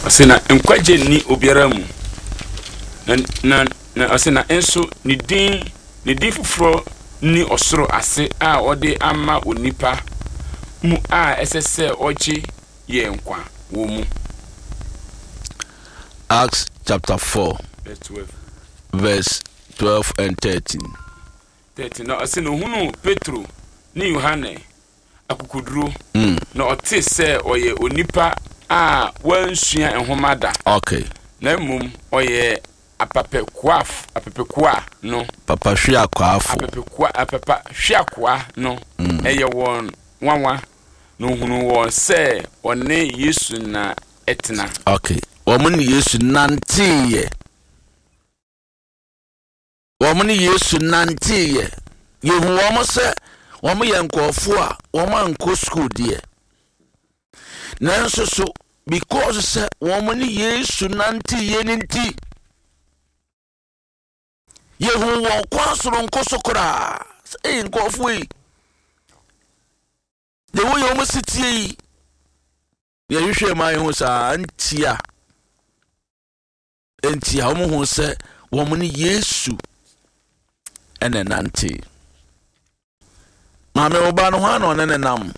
Asina nkwaje ni obiara mu. Na asina enso ni din fufuro ni osoro ase a ode ama onipa mu a esese oje ye nkwa wo mu. Acts chapter 4 verse 12 and 13. 13 na asina hunu Petro ni Yohane akukuduro na ote se oye onipa a wansua enhomada. Okay. Na mum oye apapekwa no Papa hwia kwaafo. Apapa hwia kwa no eye won wanwa no hunu won se one Yesu na etna. Okay. Womuni Yesu nantiye. Yehu womo se womo yenkofo a womo anko school die. Nanso so because se womuni Yesu nantiye ninti. Yehu wo kwasoro nkoso kora. Nkofo yi. De wo yomo sitie yi. Ye hwehwe ma yehu sa antia. Enti ha mo hu se wo mo ni Yesu ene nanti ma me oba no ha no ne nam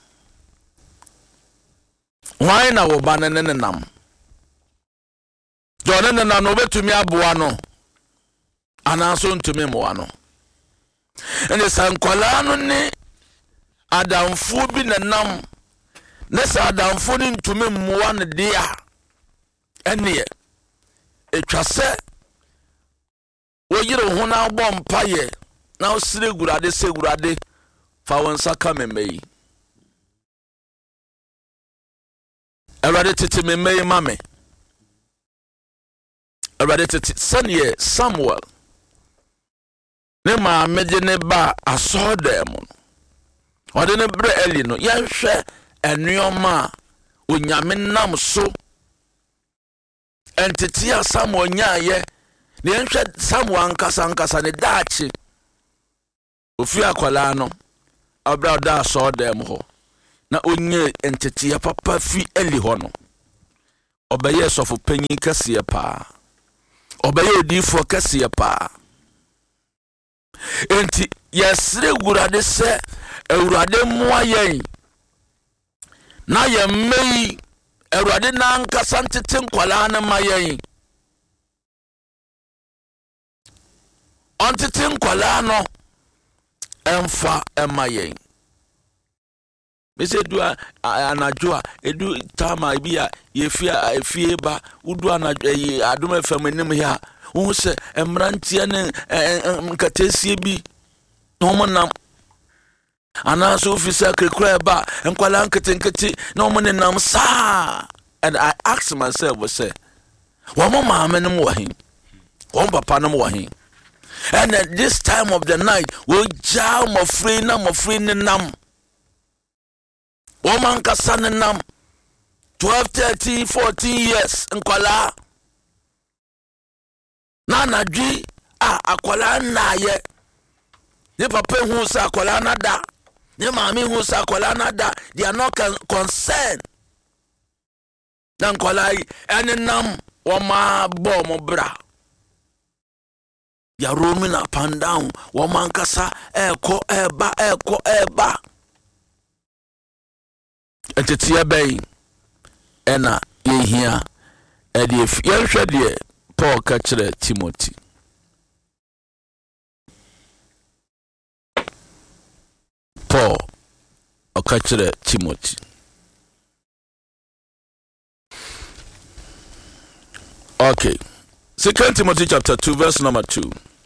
why na oba ne nam do ne nam no betumi aboa no anaso ntumi moa no ene sankwala no ne adamfo bi ne nam ne sa adamfo ni ntumi moa ne dia ene etwase woyire ho na agbo mpaye na osire segurade fa wonsa ka memei Erade tete memei mame Erade tete sanye Samuel ne ma meje ne ba asodem ode ne bre eli no ya hwe enuoma onyame nam so entity Samuel nyaaye ne nhwe Samuel ankasa ne daachi ofi akwala no abra da so dem ho na onye entity ya papa fi eli ho no obeye sofo panyin kase pa obeye odifo kase pa enti yesre gurade se ewurade moa yen na ye mei ewurade na ankasa ntete nkwala na mayen ontete nkwala no emfa emayen mese du anadwo edu tama bia yefia efie ba udu anadwo adom efam nim ya wo se emrantie ne nkatesie bi no monam ana so ofisa krekra ba enkwala nketenkete no mo ne nam sa. And I asked myself, was say, what mama no more him? One papa no more him. And at this time of the night, we jam of free nam. Woman kasan nam 12, 13, 14 years nkwala. Na dwi akwala na ye. Ne papa hu sa akwala na da. Ne mami hu sa akwala na da. They are not concerned. Dan kolai enenam woma bomo bra ya romi na pandown woma nkasa eko eba etetie bei ena yehia edie yehwe de Paul ka kire Timothy ka kire Timothy Okay. 2 Timothy chapter 2 verse number 2.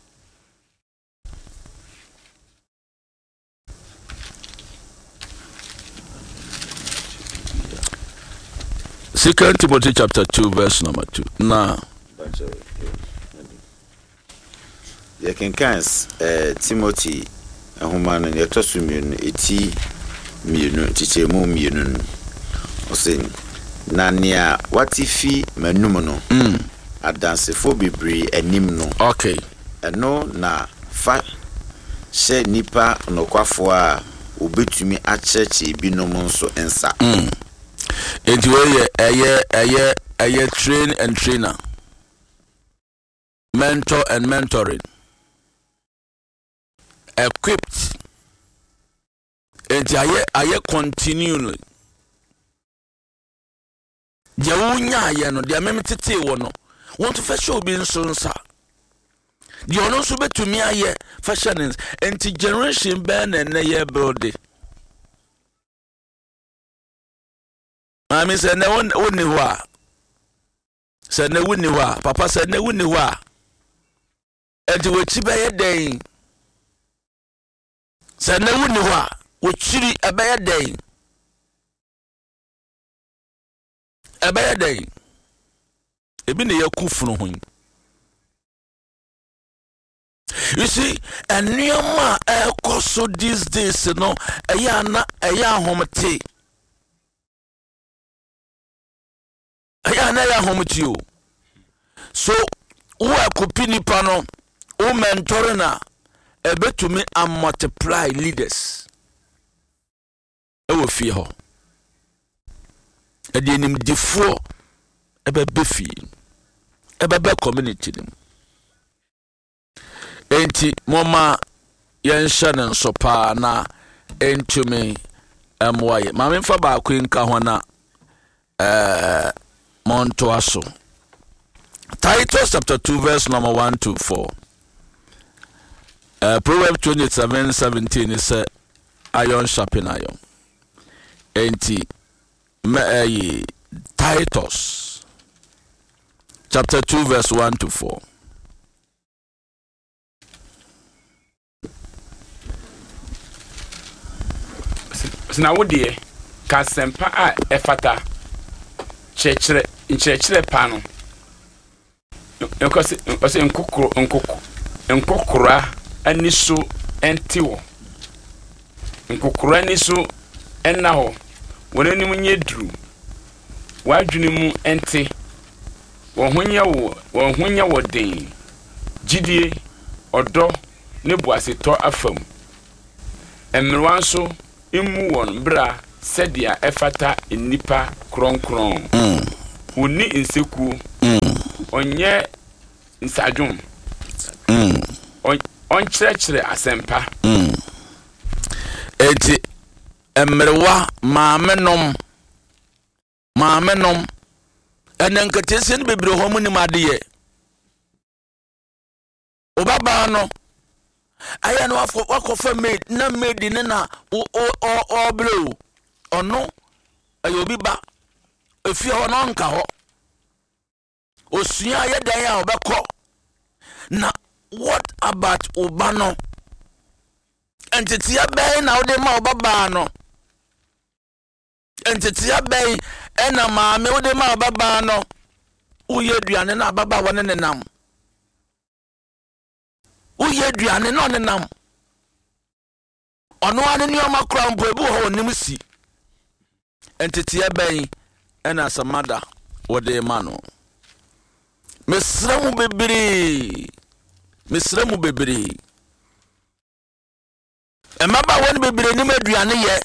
Second Timothy chapter 2 verse number 2. Now, you can Timothy human and yetosumun eti mienu tichemu mienu osin nania watifi manum no adansefo bebre anim no. Okay. Eno na fa she nipa nokwafo a obetumi acheche binom nso ensa. Enti we eye a train and trainer, mentor and mentoring, equipped, and I continually. Jawunya yano dia memetete wono want to fashion obi nso nsa di ono nso betumi aye fashion enti generation ben na ye build mami se na woni ho a se na woni ho a papa se na woni ho a enti we chi be ye den se na woni ho a wo chiri ebe ye den ebeye day ebi ne yakufunu ho. You see, and nioma ekoso these days no eya na eya homete eya na ya homete o. So wo akopini pa no o mentor na ebetumi am multiply leaders ewo fie ho edi enim difo ebe fi ebe community nim enti moma yensha ne nsopa na entumi amwaye ma memfa ba akwenka ho na monto aso. Titus chapter 2 verse number 1 to 4. Proverbs 27:17 is iron sharpen iron. Enti Titus chapter 2 verse 1 to 4. Sina wodie ka sempa a efata chechere pano ose nkokora aniso entiwo nkokora aniso ennaho wonanim nyedru wadwene mu ente wohonya wo den gidie odo ne boaseto afam emmerwanso imu won bra sedia efata enipa kronkron woni inseku onye nsadwum on chirechire asempa eti emmerwa maamenom enankatese ne bebre ho munim adeye obaba no aya no wakofa made na made ne na o blue ono ayobi ba efi ho no nka ho osua ye dan ya obekọ na what about obano entity abey na ode ma obaba no entity abey ena maame ode ma obaba no uye duane na ababa wone nenam uye duane no nenam ono ane ni oma krampo ebu ho nim si entity abey ena samada wode ma no mesramu bebere emaba woni bebere ni maduane ye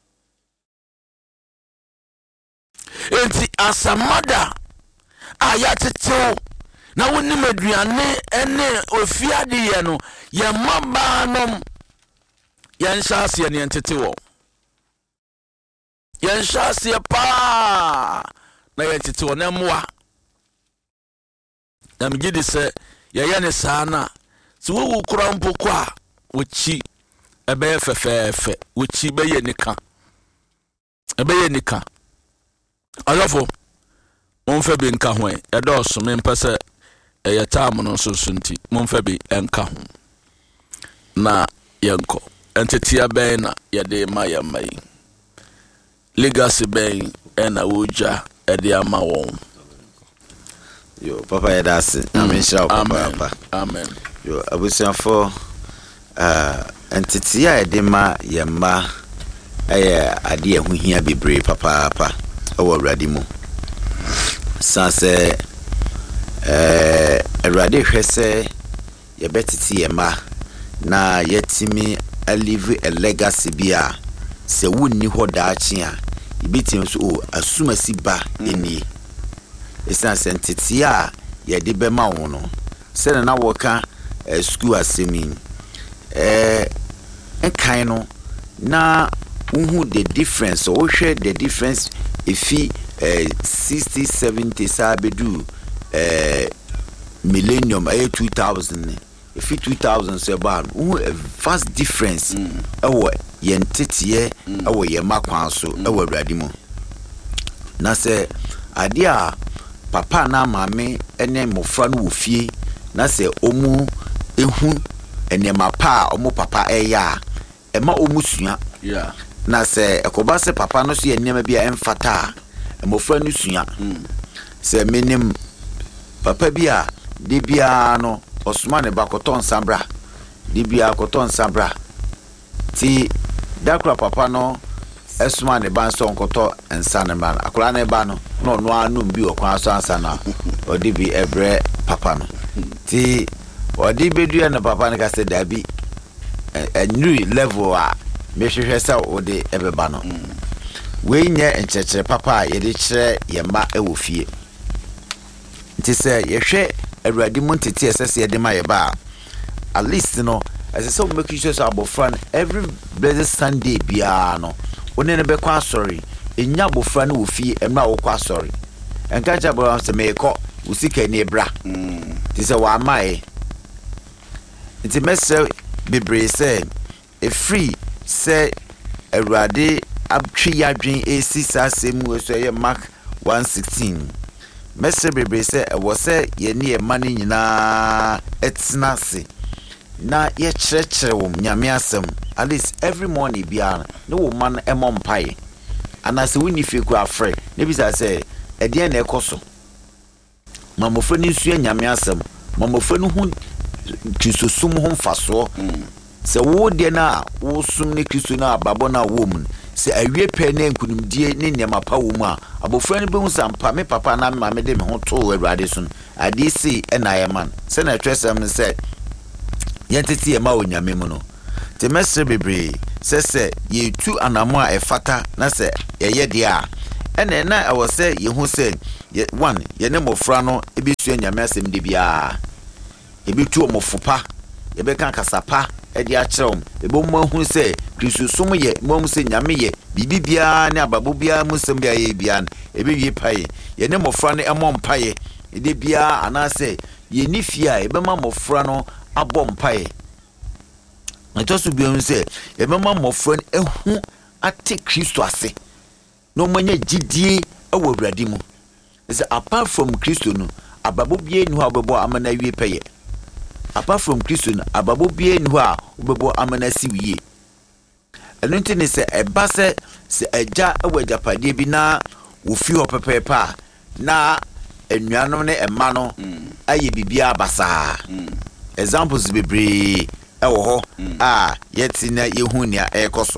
enti asamada aya tetew na woni maduane ene ofiade ye no ye maba nom ye nhyase ne entetewo ye nhyase pa na ye tetewo na moa na mgidi se ye ne sana so wo kura mpoko a wochi ebe fefefe wochi be ye nika alofo monfa bi nka ho edoso mempese ye tam no so sunti monfa bi enka ho na yenko entitia ben na ye de mai legacy ben na woja e de ama won. Yo, Papa Yadasi, amen, shall Papa. Amen. Yo, abusian for entity edema yema ade hu hia bebre papa owo radimo sanse erade hwese ye betiti yema na yetimi alive a legacy bia se wunni ho daachi a ibitimi so asumasi ba eni esan sentete a ye de be ma wo no se na woka school asemi enkan no na who the difference or share the difference if he 60 70 sabedu millennium 2000 if he 2000 so ban who a vast difference ewo ye ntete ewo ye makwan so ewo awurade mu na se ade a papa na mame ene mofra no wo fie na se omu ehu ene mapa omu papa eya ema omu sua na se ekoba se papa no so ye nema bia emfata mofra no sua se menim papa bia de bia no osuma ne bakoton sambra de bia koton sambra ti dakra papa no esuma ne ban so nkoto ensa ne man akora ne ba no no anu bi okwan so ansa na odi bi ebre papa no ti odi bedu na papa ne ka se dabi a new level a me hwehwe sa odi ebeba no we nye enchechere papa ye de kire ye ma ewo fie nti se ye hwe awurade mu ntete esese ye de ma ye ba at least no as so make sure so abofran every blessed Sunday bia no one ne be kwa sorry enya abofran wo fie emra wo kwa sorry enka cha bo se me ko usika ni bra ti se wa mai nti mese bebre se e free se awurade abtwi yadwen esi sasemu so ye Mark 1:16 mese bebre se e wo se ye ne ye mane nyina etna se na ye kyerɛkyerɛ wo nyame asɛm at least every morning bia no wo man emompai anase woni feku afre ne bisa se ɛdeɛ na ɛkɔso mamofo ni nsu nyame asɛm mamofo no hu krisosum ho mfaso se wo de na wo sum ne kristo na babo na wo mu se awie pɛ ne nkunumdie ne nyama pa wo mu a abofra ne behu sampa me papa na me de me ho to awurade so ade si na ye man se na twesem ne se yentete ye ma onyame mu no te mesre bebre se ye tu anamo a efata na se ye de a ene na ewo se ye hu se ye one ye ne mofra no ebesu anyame asem de bia ebetu omofopa yebeka kasapa edi akyerɛw ebomma hu se krisusum ye mom se nyame ye bibibia ne ababo bia musem bia ye bia ebewie pae ye ne mofra no emom pae ede bia anase ye ni fia ebema mofra no abom pae etosu bia se ebema mofra no ehu ate Kristo ase no manya gidie awo awurade mu is apart from Kristo no ababo bia ni ho ababo amana wie pae apart from Kristo no ababo bia ni ho a obebo amana si wie eno ntini se eba se eja awajapade bi na wo fi ho pepepa na enuanom ne ema no aye bibia basa examples bebre ewo ho a yeti na yehu nia ekoso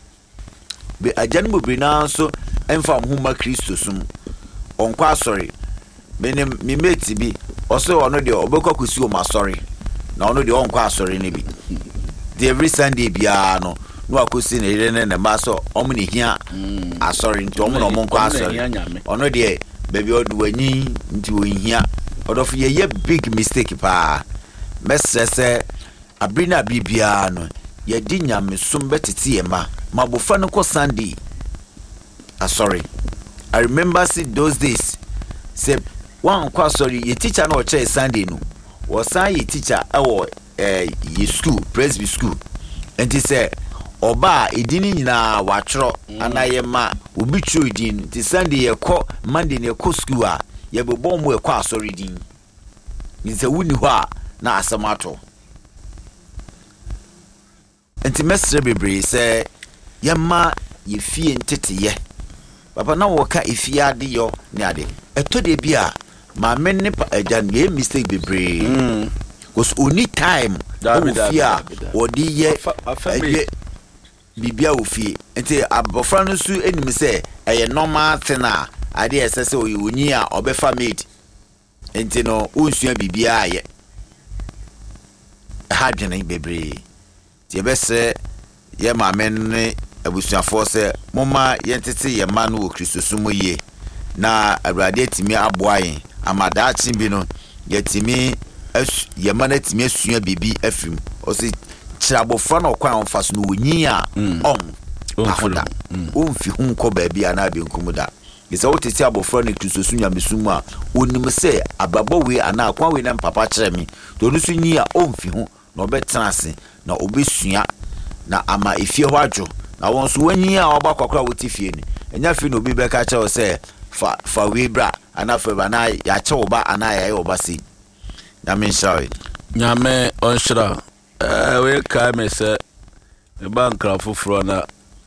be ajan bebre na so emfa homa Kristo sum onkwa sorry menem mi mate bi oso ono de obekwa kwesi o ma sorry na ono de onkwa sorry ne bi the every Sunday bia no akosi na ire ne ma so omni hia asori nti omo no nkwa asori ono de baby oduani nti wo hia odofu ye big mistake pa mesese abrina bibia no ye di nyame sum betete ye ma mabofa no ko Sunday asori I remember see those days say one kwa sorry ye teacher no che Sunday no was ye teacher awo ye school presby school enti say oba edini nyina watro anaye ma obi tru edin ti Sunday ye ko Monday ne ko school a ye bebo mu e ko asori din nse wuni ho a na asamato enti mesre bebre se ye ma ye fie ntete ye papa na wo ka ifie ade yo ne ade eto de bia ma men ne ajan ye mistake bebre cause only time ofia odi ye bibia ofie enti abofra no su enim se eye normal thing a ade esese onyi a obefa made enti no onsua bibia aye ha dwene bebre ti ebese ye ma men ne abusuafo se moma yentete ye ma no wo Kristo sumo ye na awurade atimi aboa yen amadaachi bi no yetimi yema na timi asua bibi afim o se kyerabofra na okwan onfa so no onyi a ahoda onfi hu nko ba bia na abenkum da yesa woteti abofra ne kristosu nyamesumu a onim se ababo we ana akwan we na papa kyerɛ me to no so nyi a onfi hu na obetena ase na obesua na ama efie ho adwo na won so wanyi a oba kwakra wotifie ni enya fi no obi beka kyerɛ se fa we bra ana fa ba na ya kyɛ oba ana ya oba si na me sorry nyame onshira we ka me se me bankra foforo na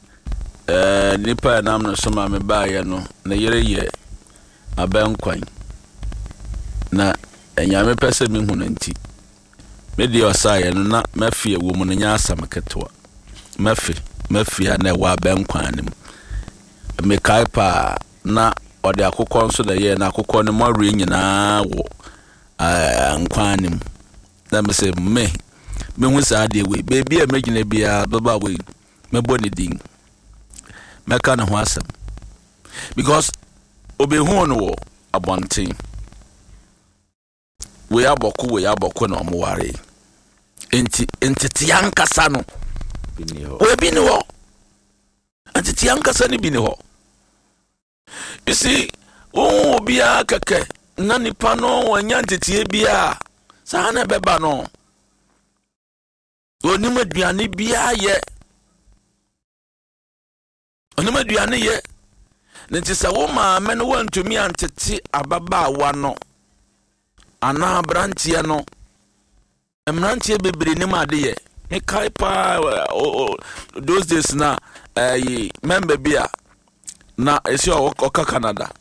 nipa nam no so ma me ba ye no na yere ye abankwan na nyame pese me hu nanti me di osaye no na mafie wo mu no nya asam ketwa mafie na wa abankwan nim me kai pa na ode akokɔ nso da ye na akokɔ ne mori nyina wo nkwan nim na me se me hu sa de we baby a megina bia baba we me boni din meka na ho asem because obehu no wo abonten we aboko na omware enti yankasa no we bi ni ho enti yankasa ni bi ni ho you see bia keke na nipa no wanya ntete bia sa na beba no oni maduane bia ye onima duane ye nti se wo ma me no wantumi antete ababa wa no ana brantie no emrantie bebre ni ma de ye me kai pa those days na member bia na esi oka Canada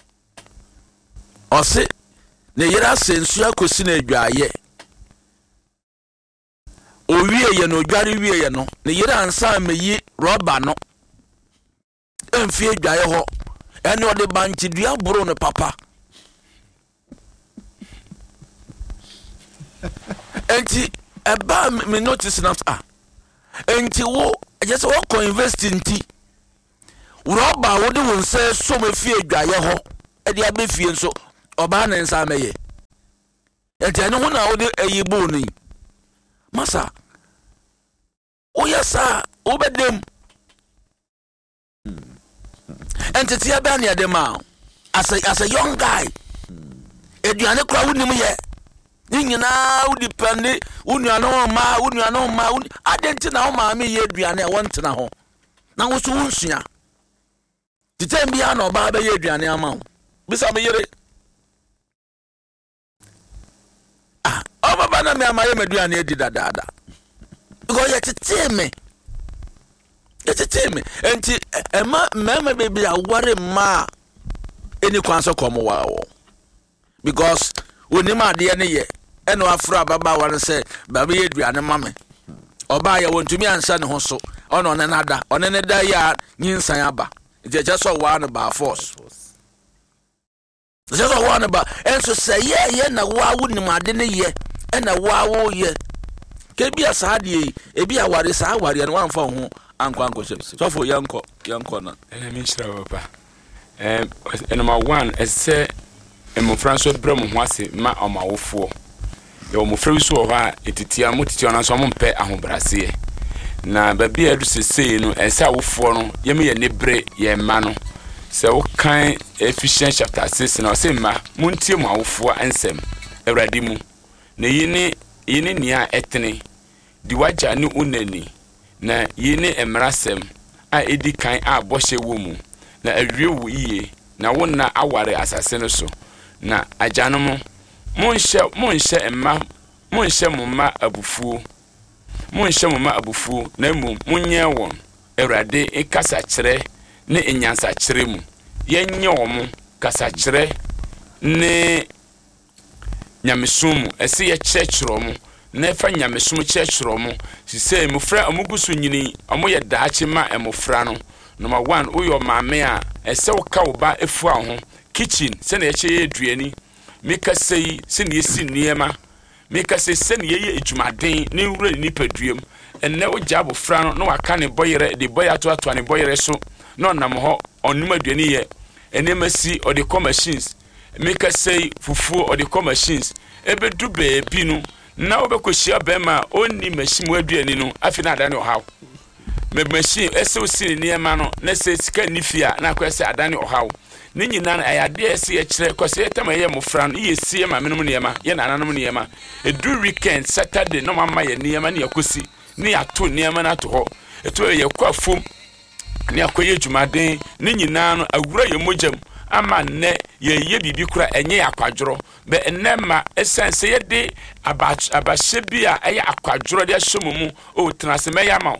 ose ne yira sensu akosi na adwaye owie ye no dware wie ye no ne yira ansa meyi rubber no enfie dwaye ho ene ode banchi dua boro ne papa enti eba me notice na enti wo just wo ko invest inti rubber wo de won se so me fie dwaye ho e de abefie nso oba na nsa meye enti ene ho na wo de ayibo ni masa oyasa obedem entity aba na dem as a young guy eduane kra wonim ye nyina wo depend unuano ma adenti na wo ma me ye eduane e wonte na ho na wo so wonsua titem bia na oba ba ye eduane ama wo bisa me yere baba na me amaye meduane edi dadada because yetete me enti ema baby aware ma eni kwanso komo wawo because onima de ne ye eno afro baba ware se baba ye duane mame oba ya wontumi ansa ne ho so ono ne nada one ne da ya nyinsan aba je so wa no ba force je so wa no ba enso se ye na wa wonim ade ne ye ena wa wo ye ke bia sa de ebi aware sa aware no wan fa ho anko so for yanko na me shira papa number 1 ese emofranso brem ho ase ma omawofo ye omofra so ho a etitia motiti ona so mpe ahobrase na babia du sesei no ese awofo no ye me ye nebre ye ma no se wo kan Ephesians chapter 6 na se ma muntie mu awofo ansem awrade mu na yini nia etene di waja ne unani na yini emrasem a edi kan a boshe wo mu na awie wo iye na wonna aware asase no so na ajanom monhye emma monhye mumma abufuo na mu munye won awrade ekasa kire ne enyansa kire mu yenye won kasa kire ne nyamesumu ese ye kyekiro mu na fa nyamesumu kyekiro mu sise mufra amugusu nyini amoye daachi ma emufra no number 1 uyo maame a ese woka wo ba efu ho kitchen se na ye kye eduani meka sei se na yesi niema meka sei se na ye ejumaden ne wura ni paduam enne wo jabo fra no na waka ne boyere de boyato ato ne boyere so no nam ho onum aduani ye enema si or the machines make us say fufu or the machines ebe du baby no na obekohia bema oni machine waduani no afina adane ohaw me machine ese osiri niema no na se sika nifia na akwese adane ohaw ni nyina na ayade ese ye kire kwase etama ye mofra no ye sie ma menum niema ye nananom niema edu weekend Saturday no mama ye niema na yakosi ni ato niema na to ho eto ye kwafom ni akoye dwumaden ni nyina no awura ye mojam ama ne ye bibi kura enye akwadworo be enema essence ye de abahye bia eye akwadworo de ahyemumu o transmeyama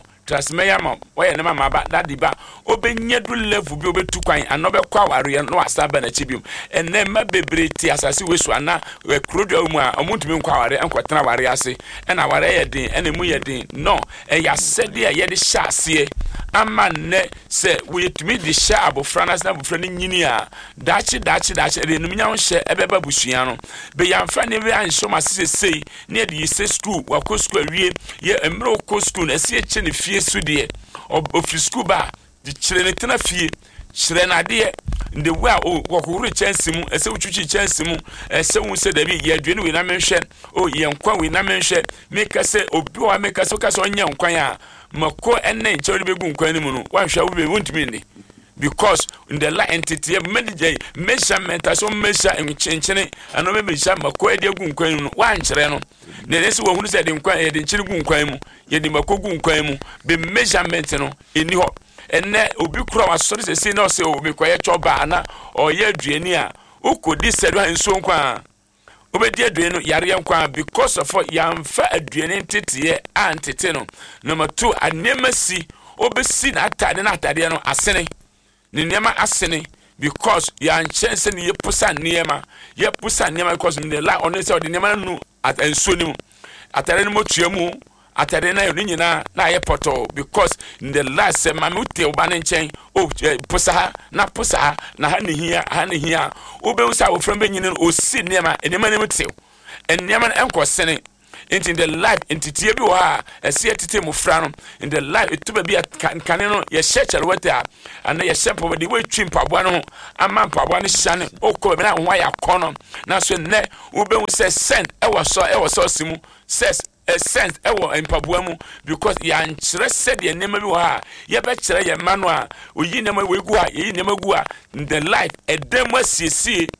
oye ne mama ba dadiba obenye du level bi obetu kwan anobe kwa ware no asaba na chibium enema bebreti asase wesu ana krodo mu a omuntumi kwa ware enkotena ware ase na ware ye din enemu ye din no eya sede ye de hyase ama ne se wetumi de hya abofra na na abofra ni nyini a dachi de num nya hye ebeba busua no be yamfa ne be anhyo masesei ne de yise school wako school awie ye emro ko school na se eche ne fie su de office school ba di kire ne tena fie kire na de the way wako chance mu ese wuchuchi chance mu ese wu se da bi ye adwene we na menhwe o ye nkwa we na menhwe make say obi wa make say ka so nya nkwan a mako enne nche begu nkwan ni mu no wanhwa wo be wontimi ni because in the light entity measurement aso measure enchenchene ano me measure mako ede gu nkwan no wankyere no ne nese wo hunu se de nkwan ede nkyere gu nkwan mu ye de mako gu nkwan mu be measurement no eni ho enne obi kura wasori se se na se obi kwaye choba ana oye aduani a ukodi sedu hanso nkwan obedi aduani no yare nkwan because of yamfa aduani ntete antete no number 2 anemasi obesi na atade no asene ni niema asene because ya nchense ni yepusa niema because in the lie on say the niema no at enso ni atare ni motuamu atare na ni nyina na ye poto because in the last say mama uti oba ne nchen o pusa na ha ni hia obeusa wo from benyine o si niema niema ne mutew niema enko sene in the life entity bi wa ese etete mo fra no in the life etuba bi kan no ye shechare wata ana ye shepo de we twimpa boa no ama mpaboa no hyane okọ bi na ho ya kono na so ne wo be hu se send e wo so simu says a sense e wo mpaboa mu because ya nkyere said ye nema bi wa ye be kyere ye manu a oyi nema we gu a ye nema gu a in the life edem asiesie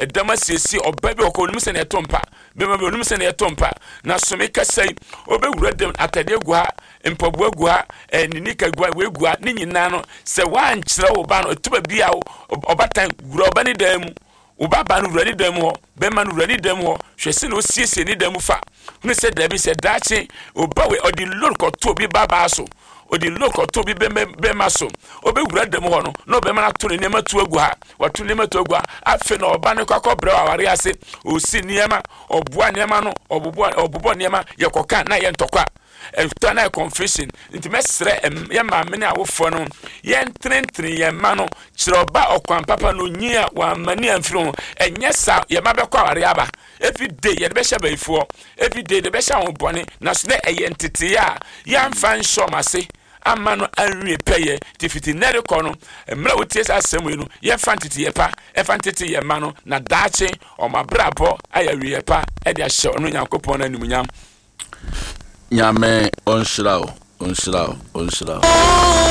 obabi okonum se na tompa be ma be onum se na tompa na so me kasai obewura dem atade gu ha mpaboa gu ha ninika gu we gu ha ni nyina no se wan kyere wo ba no tuba bia obatan gura obani dem ubaba no wurani dem ho be ma no wurani dem ho hwese na osiesie ni dem fa ne se da bi se dachi obawe odi lord ko to bi baba so odi loko to bi be maso obewura dem ho no be mana to ne matu agu ha watu ne matu agu afi na oba ne kwakobra aware ase osi niema oboa niema no obobo niema yekoka na ye ntokwa na confession nti mesre ye ma me ne awofo no ye ntrentre ye ma no kiroba okwan papa no nyia wa mani amfiro enye sa ye ma be kwa aware aba every day ye be shaba ifo every day de be sha won bone na so ne eye ntete ya ya mfa nso mase amano anwie peye tifiti nere kono mra wotie sa asem enu ye fantiti ye pa e fantiti ye mano na daache o mabrabo ayawie pa e de ahye onu Nyankopon na nimunyam nyame onshirao